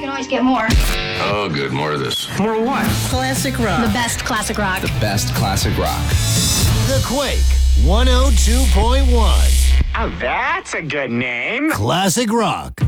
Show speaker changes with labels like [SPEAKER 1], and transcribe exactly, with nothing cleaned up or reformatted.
[SPEAKER 1] can always get more.
[SPEAKER 2] Oh, good. More of this.
[SPEAKER 3] More what?
[SPEAKER 4] Classic rock.
[SPEAKER 1] The best classic rock.
[SPEAKER 5] The best classic rock.
[SPEAKER 6] The Quake one oh two point one.
[SPEAKER 3] Oh, that's a good name.
[SPEAKER 6] Classic rock.